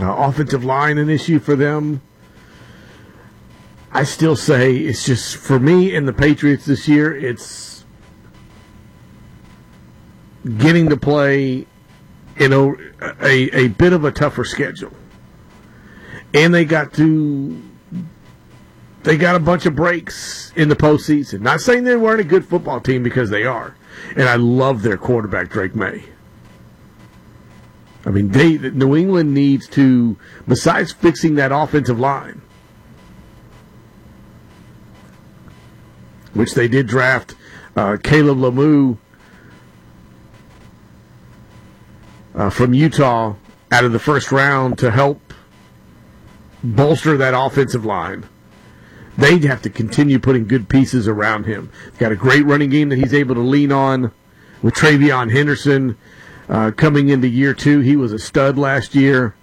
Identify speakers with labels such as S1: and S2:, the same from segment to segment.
S1: Offensive line an issue for them. I still say it's just, for me and the Patriots this year, it's getting to play in a bit of a tougher schedule. And they got a bunch of breaks in the postseason. Not saying they weren't a good football team, because they are. And I love their quarterback, Drake May. I mean, New England needs to, besides fixing that offensive line, which they did draft Caleb Lemieux from Utah out of the first round to help bolster that offensive line. They'd have to continue putting good pieces around him. He's got a great running game that he's able to lean on with Travion Henderson coming into year 2. He was a stud last year.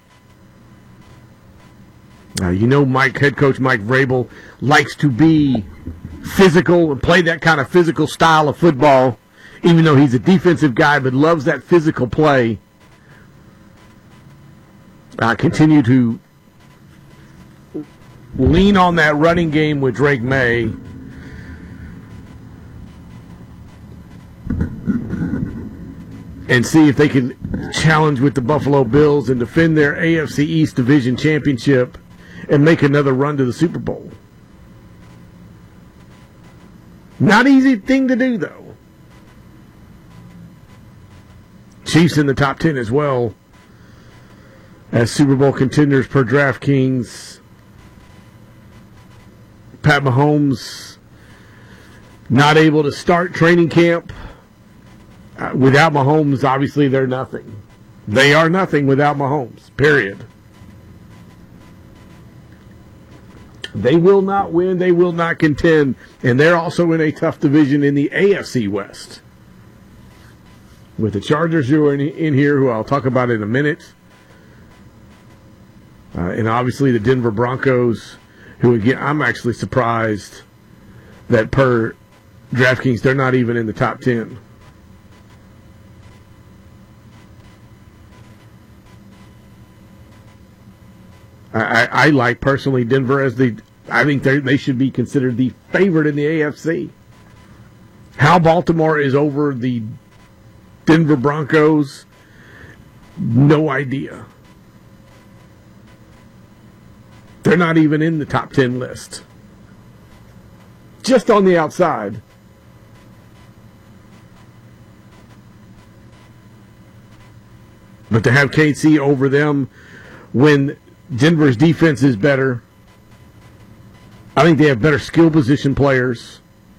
S1: Head coach Mike Vrabel likes to be physical and play that kind of physical style of football, even though he's a defensive guy, but loves that physical play. Continue to lean on that running game with Drake May. And see if they can challenge with the Buffalo Bills and defend their AFC East Division Championship and make another run to the Super Bowl. Not an easy thing to do, though. Chiefs in the top 10 as well as Super Bowl contenders per DraftKings. Pat Mahomes not able to start training camp. Without Mahomes, obviously they're nothing. They are nothing without Mahomes, period. They will not win. They will not contend. And they're also in a tough division in the AFC West, with the Chargers, who are in here, who I'll talk about in a minute. And obviously the Denver Broncos, who, again, I'm actually surprised that per DraftKings they're not even in the top 10. I like, personally, Denver as I think they should be considered the favorite in the AFC. How Baltimore is over the Denver Broncos, no idea. They're not even in the top 10 list. Just on the outside. But to have KC over them when Denver's defense is better, I think they have better skill position players.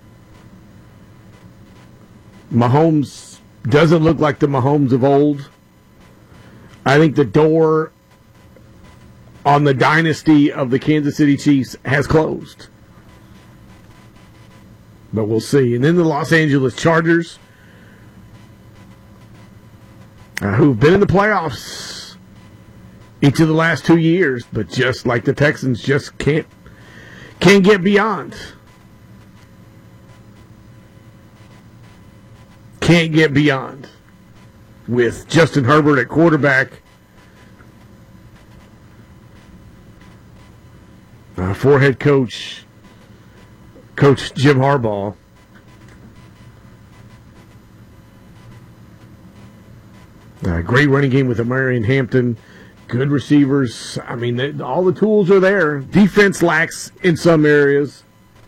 S1: Mahomes doesn't look like the Mahomes of old. I think the door on the dynasty of the Kansas City Chiefs has closed. But we'll see. And then the Los Angeles Chargers, who've been in the playoffs each of the last 2 years, but just like the Texans, just can't get beyond. Can't get beyond. With Justin Herbert at quarterback, for head coach Jim Harbaugh. Great running game with Amarian Hampton. Good receivers. I mean, all the tools are there. Defense lacks in some areas.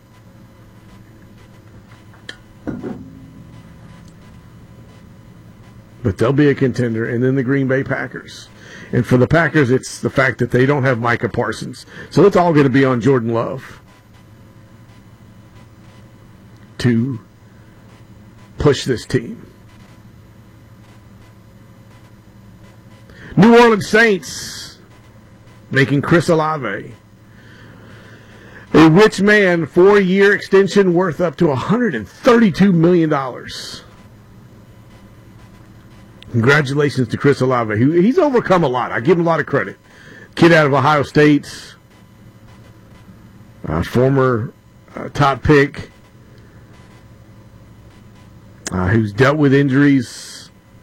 S1: But they'll be a contender. And then the Green Bay Packers. And for the Packers, it's the fact that they don't have Micah Parsons. So it's all going to be on Jordan Love to push this team. New Orleans Saints making Chris Olave a rich man, 4-year extension worth up to $132 million. Congratulations to Chris Olave. He's overcome a lot. I give him a lot of credit. Kid out of Ohio State, former top pick, who's dealt with injuries.